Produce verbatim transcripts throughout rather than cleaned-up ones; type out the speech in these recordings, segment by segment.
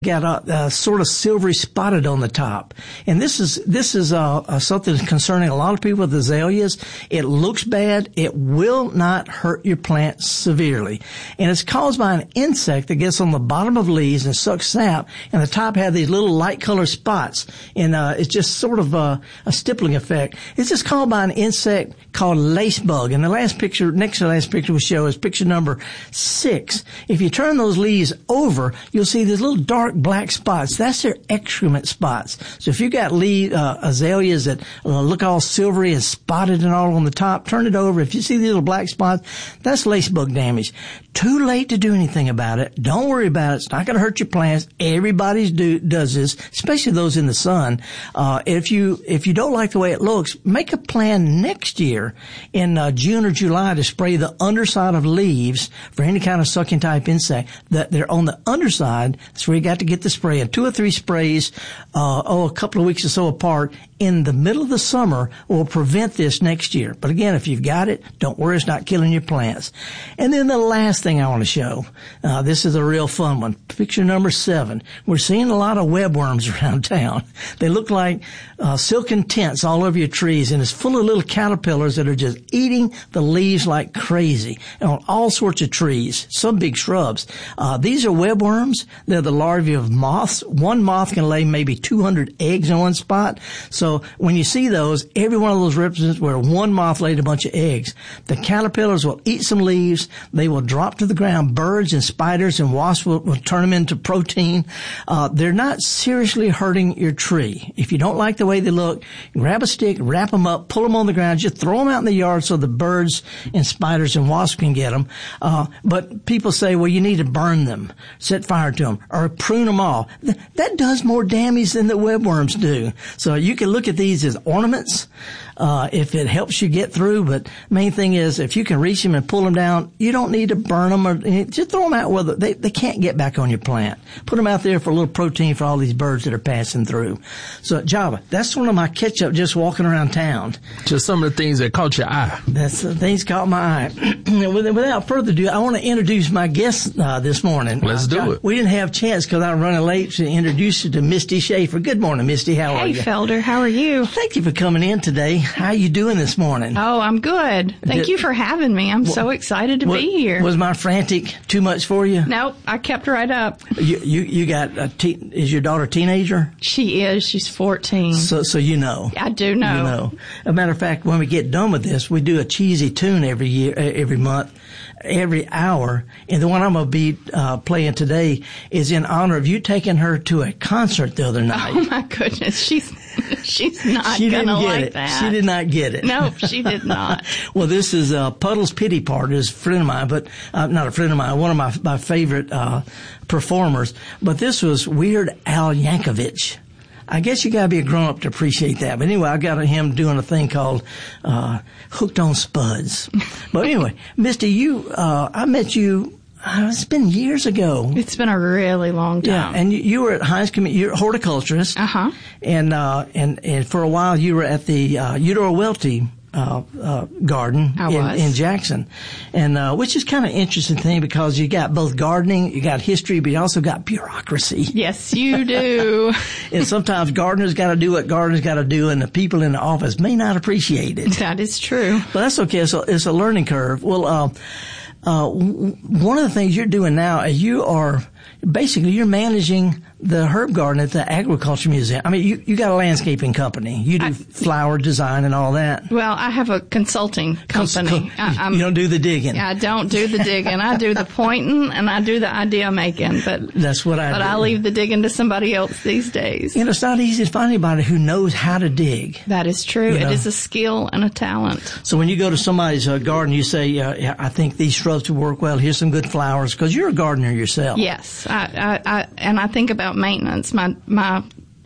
got a, a sort of silvery spotted on the top. And this is, this is, uh, uh, something that's concerning a lot of people with azaleas. It looks bad. It will not hurt your plant severely. And it's caused by an insect that gets on the bottom of leaves and sucks sap, and the top have these little light colored spots. And, uh, it's just sort of a, a stippling effect. It's just caused by an insect called lace bug. And the last picture, next to the last picture we show is picture number six. If you turn those leaves over, you'll see these little dark black spots. That's their excrement spots. So if you've got leaf, uh, azaleas that uh, look all silvery and spotted and all on the top, turn it over. If you see these little black spots, that's lace bug damage. Too late to do anything about it. Don't worry about it. It's not going to hurt your plants. Everybody do, does this, especially those in the sun. Uh, if you, if you don't like the way it looks, make a plan next year in uh, June or July to spray the underside of leaves for any kind of sucking type insect. That they're on the underside. That's where you got to get the spray. And two or three sprays, uh, oh, a couple of weeks or so apart in the middle of the summer will prevent this next year. But again, if you've got it, don't worry, it's not killing your plants. And then the last thing I want to show, uh, this is a real fun one. Picture number seven. We're seeing a lot of webworms around town. They look like uh, silken tents all over your trees, and it's full of little caterpillars that are just eating the leaves like crazy on all sorts of trees, some big shrubs. Uh, these are webworms. They're the larvae of moths. One moth can lay maybe two hundred eggs in one spot. So when you see those, every one of those represents where one moth laid a bunch of eggs. The caterpillars will eat some leaves. They will drop to the ground. Birds and spiders and wasps will, will turn them into protein. Uh, they're not seriously hurting your tree. If you don't like the way they look, grab a stick, wrap them up, pull them on the ground, just throw them out in the yard so the birds and spiders and wasps can get them. Uh, but people say, well, you need to burn them, set fire to them, or prune them off. Th- that does more damage than the webworms do. So you can look at these as ornaments, uh, if it helps you get through. But main thing is, if you can reach them and pull them down, you don't need to burn them or just throw them out where they, they can't get back on your plant. Put them out there for a little protein for all these birds that are passing through. So Java, that's one of my catch-up just walking around town. Just some of the things that caught your eye. That's the things caught my eye. Without further ado, I want to introduce my guest uh, this morning. Let's do uh, it. We didn't have a chance because I'm running late to introduce you to Misty Schaefer. Good morning, Misty. How hey, are you? Hey, Felder. How are you? Thank you for coming in today. How are you doing this morning? Oh, I'm good. Thank Did, you for having me. I'm well, so excited to what, be here. Was my frantic too much for you? Nope. I kept right up. You you, you got a te- is your daughter a teenager? She is. She's fourteen. So so you know. I do know. You know. As a matter of fact, when we get done with this, we do a cheesy tune every year, every month, every hour. And the one I'm going to be uh, playing today is in honor of you taking her to a concert the other night. Oh my goodness, she's she's not she gonna didn't get like it. that. She did not get it. No, she did not. Well, this is uh, Puddle's Pity Party. Is a friend of mine, but uh, not a friend of mine. One of my my favorite uh, performers. But this was Weird Al Yankovic. I guess you gotta be a grown up to appreciate that. But anyway, I got him doing a thing called uh Hooked on Spuds. But anyway, Misty, you uh I met you uh, it's been years ago. It's been a really long time. Yeah, and you, you were at Heinz Community, you're a horticulturist. Uh-huh. And uh and and for a while you were at the uh Eudora Welty Uh, uh, garden in, in Jackson, and uh, which is kind of interesting thing because you got both gardening, you got history, but you also got bureaucracy. Yes, you do. And sometimes gardeners got to do what gardeners got to do, and the people in the office may not appreciate it. That is true. But that's okay. So it's a learning curve. Well, uh, uh, w- one of the things you're doing now is you are basically you're managing the herb garden at the Agriculture Museum. I mean, you, you got a landscaping company. You do I, flower design and all that. Well, I have a consulting company. Cons- I, you don't do the digging. I don't do the digging. I do the pointing and I do the idea making. But that's what I but do. I leave the digging to somebody else these days. You know, it's not easy to find anybody who knows how to dig. That is true. You know? It is a skill and a talent. So when you go to somebody's uh, garden, you say, uh, yeah, I think these shrubs would work well. Here's some good flowers, because you're a gardener yourself. Yes. I, I, I, and I think about maintenance. My my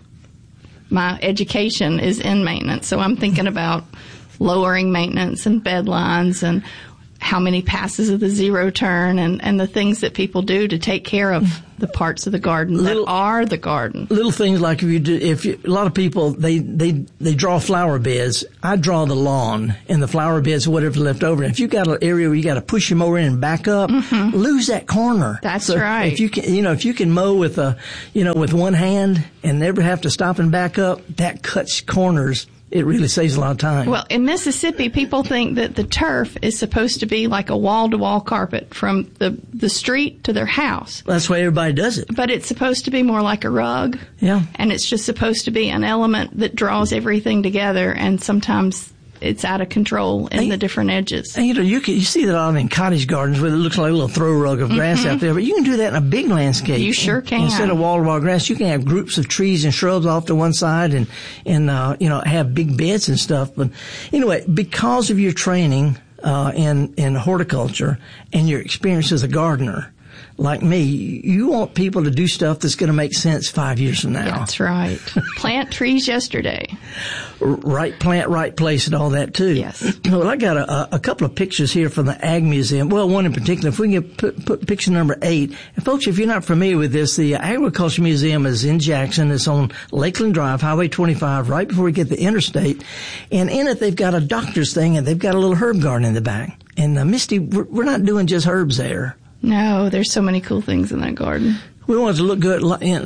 my education is in maintenance, so I'm thinking about lowering maintenance and bed lines and how many passes of the zero turn and, and the things that people do to take care of the parts of the garden little, that are the garden. Little things like if you do, if you, a lot of people, they, they, they draw flower beds. I draw the lawn and the flower beds, whatever's left over. And if you got an area where you got to push your mower in and back up, mm-hmm. lose that corner. That's so right. If you can, you know, if you can mow with a, you know, with one hand and never have to stop and back up, that cuts corners. It really saves a lot of time. Well, in Mississippi, people think that the turf is supposed to be like a wall-to-wall carpet from the, the street to their house. That's why everybody does it. But it's supposed to be more like a rug. Yeah. And it's just supposed to be an element that draws everything together, and sometimes it's out of control in and, the different edges. And you know, you can, you see that on in cottage gardens where it looks like a little throw rug of grass mm-hmm. out there, but you can do that in a big landscape. You sure can. Instead of wall-to-wall grass, you can have groups of trees and shrubs off to one side and, and, uh, you know, have big beds and stuff. But anyway, because of your training, uh, in, in horticulture and your experience as a gardener, like me, you want people to do stuff that's going to make sense five years from now. That's right. Plant trees yesterday. Right plant, right place, and all that too. Yes. Well, I got a, a couple of pictures here from the Ag Museum. Well, one in particular. If we can get, put, put picture number eight. And folks, if you're not familiar with this, the Agriculture Museum is in Jackson. It's on Lakeland Drive, Highway twenty-five, right before we get the interstate. And in it, they've got a doctor's thing, and they've got a little herb garden in the back. And uh, Misty, we're, we're not doing just herbs there. No, there's so many cool things in that garden. We want it to look good.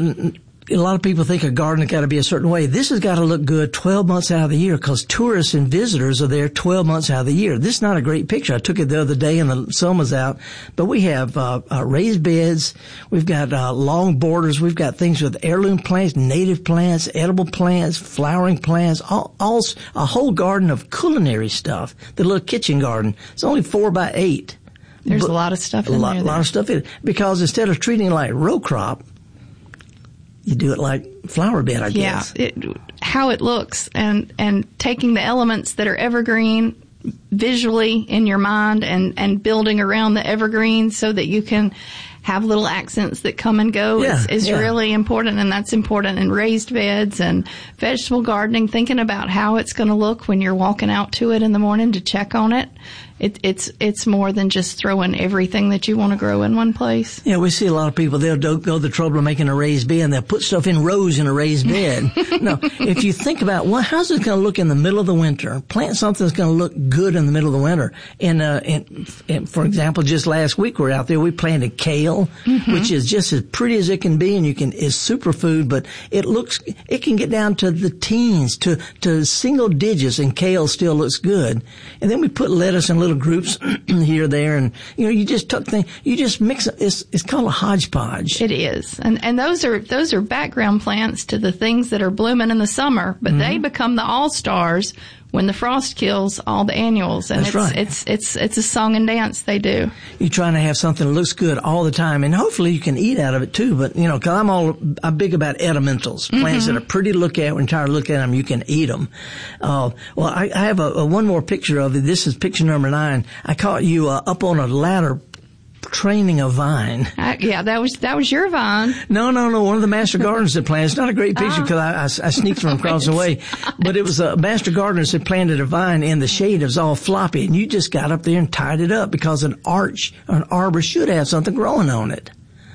A lot of people think a garden has got to be a certain way. This has got to look good twelve months out of the year because tourists and visitors are there twelve months out of the year. This is not a great picture. I took it the other day and the sun was out. But we have uh, uh, raised beds. We've got uh, long borders. We've got things with heirloom plants, native plants, edible plants, flowering plants, all, all a whole garden of culinary stuff. The little kitchen garden. It's only four by eight. There's but a lot of stuff in a lot, there. A lot of stuff in it. Because instead of treating it like row crop, you do it like flower bed, I yeah, guess. Yeah, how it looks and, and taking the elements that are evergreen visually in your mind and, and building around the evergreen so that you can have little accents that come and go yeah, is, is yeah. really important, and that's important in raised beds and vegetable gardening, thinking about how it's going to look when you're walking out to it in the morning to check on it. It, it's it's more than just throwing everything that you want to grow in one place. Yeah, we see a lot of people, they'll do, go the trouble of making a raised bed and they'll put stuff in rows in a raised bed. No, if you think about, well, how's it going to look in the middle of the winter? Plant something that's going to look good in the middle of the winter. And, uh, and, and for example, just last week we were out there, we planted kale, mm-hmm. which is just as pretty as it can be and you can, is superfood, but it looks, it can get down to the teens, to, to single digits, and kale still looks good. And then we put lettuce in little groups here, there, and you know, you just took things, you just mix it. It's, it's called a hodgepodge. It is, and and those are those are background plants to the things that are blooming in the summer, but mm-hmm. they become the all stars when the frost kills all the annuals. And That's it's, right. it's it's it's a song and dance they do. You're trying to have something that looks good all the time, and hopefully you can eat out of it too. But you know, because I'm all I'm big about edimentals, mm-hmm. plants that are pretty to look at. When you try to look at them, you can eat them. Uh, well, I, I have a, a one more picture of it. This is picture number nine. I caught you uh, up on a ladder training a vine. I, yeah, that was that was your vine. No, no, no. One of the master gardeners had planted. It's not a great picture because I, I, I sneaked from across the way. But it was a master gardeners had planted a vine in the shade. It was all floppy, and you just got up there and tied it up because an arch, an arbor should have something growing on it.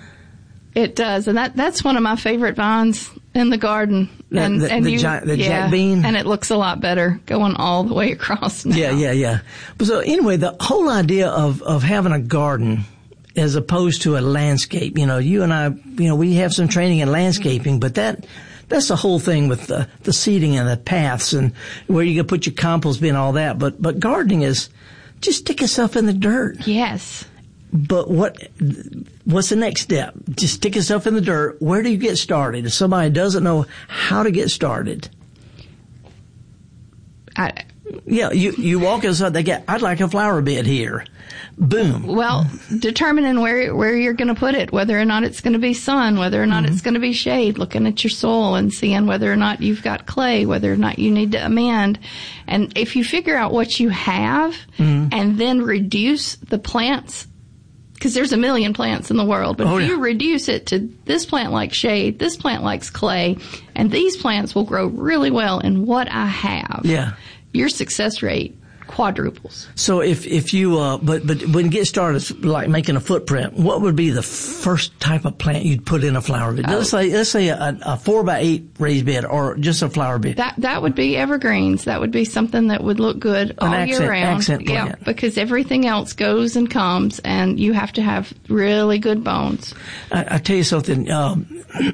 It does, and that that's one of my favorite vines in the garden. And the, and the, you, gi- the yeah, jack bean, and it looks a lot better going all the way across now. Yeah, yeah, yeah. But so anyway, the whole idea of of having a garden as opposed to a landscape, you know, you and I, you know, we have some training in landscaping, but that that's the whole thing with the the seeding and the paths and where you can put your compost bin and all that. But but gardening is just stick yourself in the dirt. Yes. But what, what's the next step? Just stick yourself in the dirt. Where do you get started? If somebody doesn't know how to get started. I, yeah, you, you walk inside, they get, I'd like a flower bed here. Boom. Well, determining where, where you're going to put it, whether or not it's going to be sun, whether or not mm-hmm. it's going to be shade, looking at your soil and seeing whether or not you've got clay, whether or not you need to amend. And if you figure out what you have mm-hmm. and then reduce the plants, because there's a million plants in the world, but oh, if yeah. you reduce it to this plant likes shade, this plant likes clay, and these plants will grow really well in what I have, yeah. your success rate quadruples. So if, if you, uh, but, but when you get started, like making a footprint, what would be the first type of plant you'd put in a flower bed? Oh. Let's say, let's say a, a four by eight raised bed or just a flower bed. That, that would be evergreens. That would be something that would look good all An accent, year round. accent plant. Yeah, because everything else goes and comes, and you have to have really good bones. I, I tell you something, um,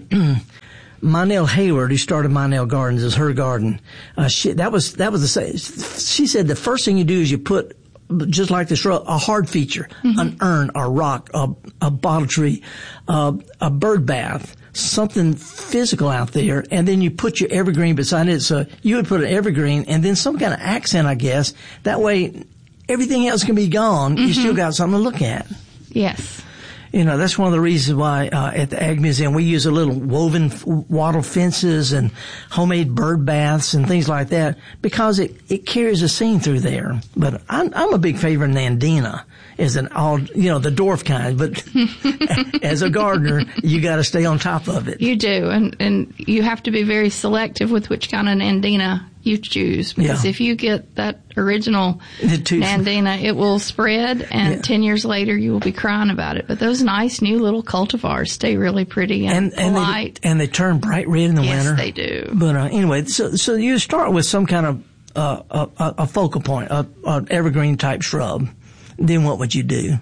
Monell Hayward, who started Monell Gardens, is her garden. Uh, she, that was, that was the same. She said the first thing you do is you put, just like the shrub, a hard feature, mm-hmm. an urn, a rock, a, a bottle tree, uh, a bird bath, something physical out there, and then you put your evergreen beside it. So you would put an evergreen and then some kind of accent, I guess. That way everything else can be gone. Mm-hmm. You still got something to look at. Yes. You know, that's one of the reasons why uh, at the Ag Museum we use a little woven wattle fences and homemade bird baths and things like that because it, it carries a scene through there. But I'm, I'm a big favorite of Nandina as an all, you know, the dwarf kind. But as a gardener, you got to stay on top of it. You do, and and you have to be very selective with which kind of Nandina you choose, because yeah. if you get that original Nandina, it will spread, and yeah. ten years later you will be crying about it. But those nice new little cultivars stay really pretty and, and, and polite. They, and they turn bright red in the yes, winter. Yes, they do. But uh, anyway, so so you start with some kind of uh, a, a focal point, a, a evergreen type shrub. Then what would you do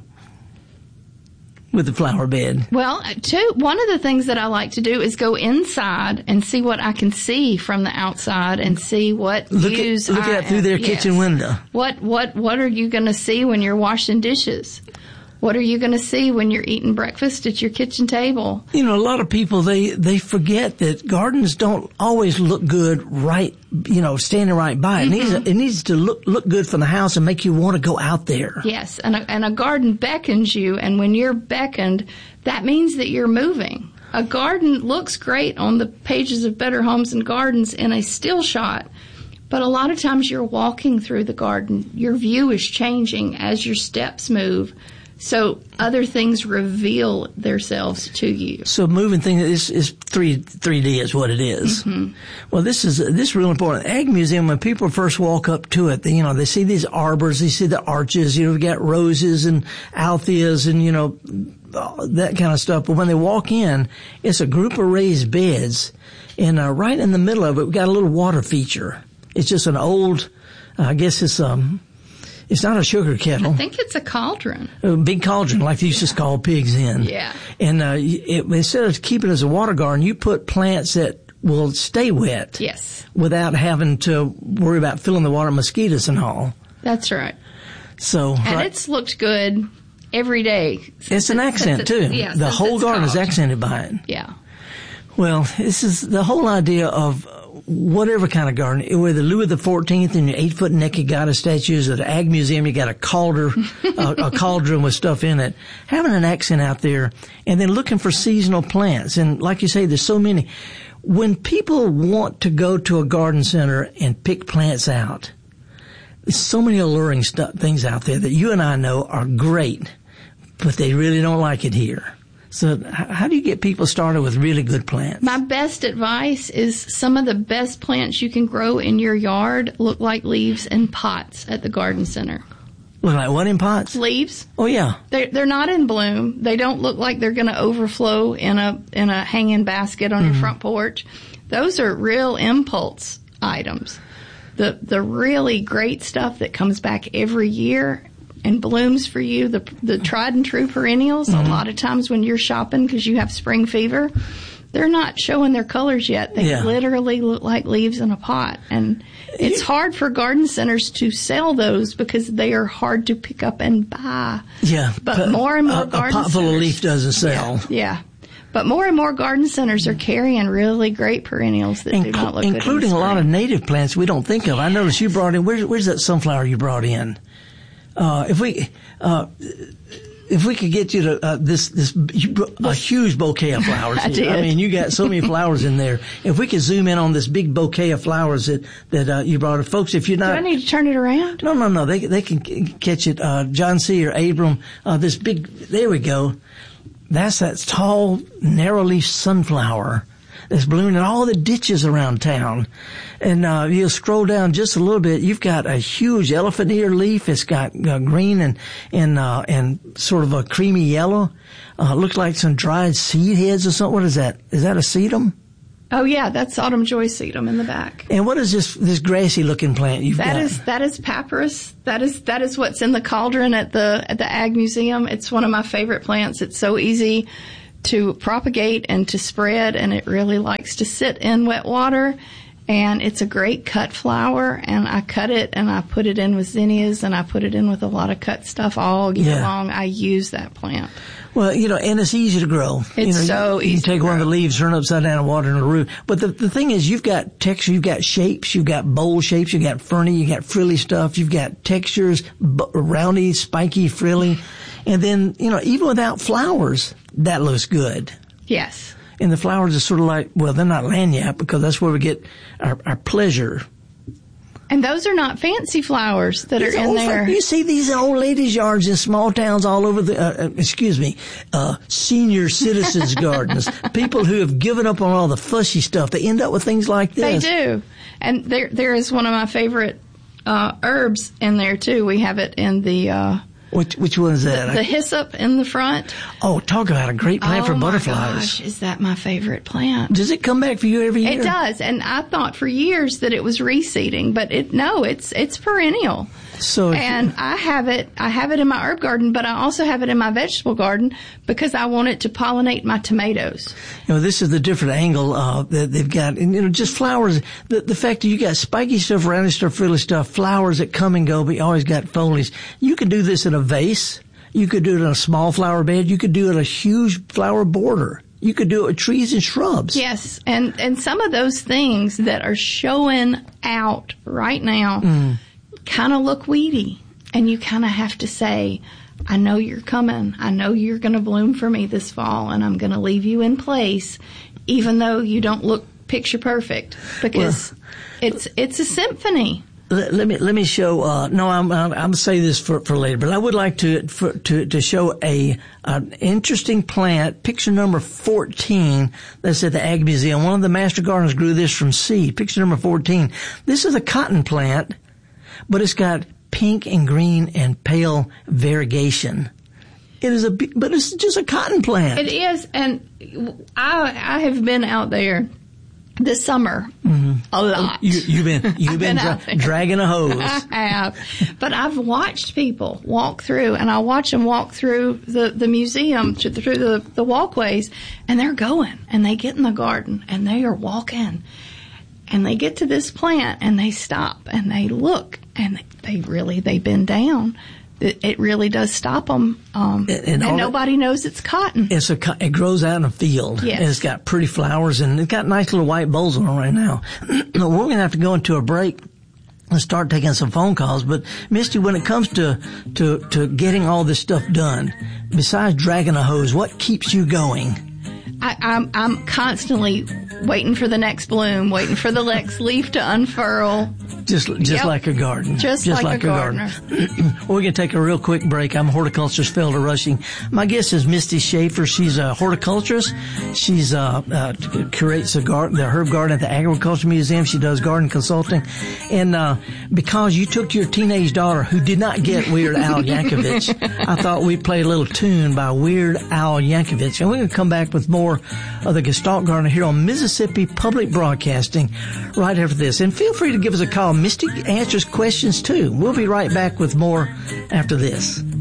with the flower bed? Well, two, one of the things that I like to do is go inside and see what I can see from the outside and see what look views at, look I at through their yes. kitchen window. What what what are you going to see when you're washing dishes? What are you going to see when you're eating breakfast at your kitchen table? You know, a lot of people, they, they forget that gardens don't always look good right, you know, standing right by. It, mm-hmm. needs, it needs to look, look good from the house and make you want to go out there. Yes, and a, and a garden beckons you, and when you're beckoned, that means that you're moving. A garden looks great on the pages of Better Homes and Gardens in a still shot, but a lot of times you're walking through the garden. Your view is changing as your steps move. So other things reveal themselves to you. So moving things is, is three, 3D is what it is. Mm-hmm. Well, this is, this is real important. Ag Museum, when people first walk up to it, they, you know, they see these arbors, they see the arches, you know, we got roses and altheas and, you know, that kind of stuff. But when they walk in, it's a group of raised beds, and uh, right in the middle of it, we got a little water feature. It's just an old, uh, I guess it's, um, it's not a sugar kettle. I think it's a cauldron. A big cauldron, like they used to call pigs in. Yeah. And uh, it, instead of keeping it as a water garden, you put plants that will stay wet. Yes. Without having to worry about filling the water with mosquitoes and all. That's right. So. And right. it's looked good every day. It's an accent, too. Yeah, the whole garden called. is accented by it. Yeah. Well, this is the whole idea of whatever kind of garden, whether Louis the Fourteenth and your eight-foot naked goddess statues, at the Ag Museum, you got a cauldron, a, a cauldron with stuff in it. Having an accent out there, and then looking for seasonal plants. And like you say, there's so many. When people want to go to a garden center and pick plants out, there's so many alluring stuff, things out there that you and I know are great, but they really don't like it here. So how do you get people started with really good plants? My best advice is some of the best plants you can grow in your yard look like leaves in pots at the garden center. Look like what in pots? Leaves. Oh, yeah. They're, they're not in bloom. They don't look like they're going to overflow in a in a hanging basket on mm-hmm. your front porch. Those are real impulse items. The the really great stuff that comes back every year and blooms for you, the the tried and true perennials, mm-hmm. a lot of times when you're shopping because you have spring fever, they're not showing their colors yet. They yeah. literally look like leaves in a pot. And it's hard for garden centers to sell those because they are hard to pick up and buy. Yeah. But, but more and more a, garden a pot full centers, of leaf doesn't sell. Yeah, yeah. But more and more garden centers are carrying really great perennials that Inc- do not look good in the spring. Including a lot of native plants we don't think of. I noticed you brought in, where's, where's that sunflower you brought in? Uh, if we, uh, if we could get you to, uh, this, this, you brought a huge bouquet of flowers. I did. I mean, you got so many flowers in there. If we could zoom in on this big bouquet of flowers that, that, uh, you brought, folks, if you're not. Do I need to turn it around? No, no, no. They, they can catch it. Uh, John C. or Abram, uh, this big, there we go. That's that tall, narrow leaf sunflower. that's blooming in all the ditches around town. And uh, you'll scroll down just a little bit. You've got a huge elephant ear leaf. It's got uh, green and and uh, and sort of a creamy yellow. Uh, looks like some dried seed heads or something. What is that? Is that a sedum? Oh yeah, that's autumn joy sedum in the back. And what is this this grassy looking plant you've that got? That is that is papyrus. That is that is what's in the cauldron at the at the Ag Museum. It's one of my favorite plants. It's so easy to propagate and to spread, and it really likes to sit in wet water. And it's a great cut flower, and I cut it and I put it in with zinnias, and I put it in with a lot of cut stuff all year yeah. long. I use that plant. Well, you know, and it's easy to grow. It's you know, so you, easy you can take to one grow. of the leaves, turn it upside down, and water in the root. But the the thing is, you've got texture, you've got shapes, you've got bowl shapes, you've got ferny, you've got frilly stuff, you've got textures, b- roundy, spiky, frilly, and then you know, even without flowers, that looks good. Yes. And the flowers are sort of like, well, they're not lanyap because that's where we get our, our pleasure. And those are not fancy flowers that It's are in old, there. You see these in old ladies' yards in small towns all over the, uh, uh, excuse me, uh, senior citizens' gardens. People who have given up on all the fussy stuff, they end up with things like They this. do. And there there is one of my favorite uh, herbs in there, too. We have it in the... Uh, Which which one is that? The hyssop in the front. Oh, talk about a great plant oh for my butterflies. Gosh, is that my favorite plant? Does it come back for you every year? It does, and I thought for years that it was reseeding, but it no, it's it's perennial. So and I have it I have it in my herb garden, but I also have it in my vegetable garden because I want it to pollinate my tomatoes. You know, this is the different angle uh, that they've got. And, you know, just flowers, the, the fact that you got spiky stuff, roundy stuff, frilly stuff, flowers that come and go, but you always got foliage. You could do this in a vase. You could do it in a small flower bed. You could do it in a huge flower border. You could do it with trees and shrubs. Yes, and, and some of those things that are showing out right now mm. kind of look weedy. And you kind of have to say, I know you're coming. I know you're going to bloom for me this fall, and I'm going to leave you in place, even though you don't look picture perfect, because well, it's it's a symphony. Let, let me let me show. Uh, no, I'm I'm, I'm gonna say this for, for later, but I would like to for, to to show a an interesting plant. Picture number fourteen. That's at the Ag Museum. One of the master gardeners grew this from seed. Picture number fourteen. This is a cotton plant, but it's got pink and green and pale variegation. It is a, but it's just a cotton plant. It is, and I I have been out there this summer mm-hmm. a lot. You, you've been you've been, been dra- dragging a hose. I have, but I've watched people walk through, and I watch them walk through the the museum through the the walkways, and they're going, and they get in the garden, and they are walking, and they get to this plant, and they stop, and they look, and they really they bend down. It, it really does stop them, um, and, and, and nobody it, knows it's cotton. It's a, it grows out in a field. Yes. And it's got pretty flowers, and it's got nice little white bowls on it right now. We're going to have to go into a break and start taking some phone calls. But Misty, when it comes to, to, to getting all this stuff done, besides dragging a hose, what keeps you going? I, I'm, I'm constantly waiting for the next bloom, waiting for the next leaf to unfurl. Just, just yep. like a garden. Just, just like, like a, a gardener. garden. We're going to take a real quick break. I'm horticulturist Felder Rushing. My guest is Misty Schaefer. She's a horticulturist. She's, uh, uh, curates a garden, the herb garden at the Agriculture Museum. She does garden consulting. And, uh, because you took your teenage daughter who did not get Weird Al Yankovic, I thought we'd play a little tune by Weird Al Yankovic. And we're going to come back with more of the Gestalt Gardener here on Mississippi Public Broadcasting right after this. And feel free to give us a call. Misty answers questions too. We'll be right back with more after this.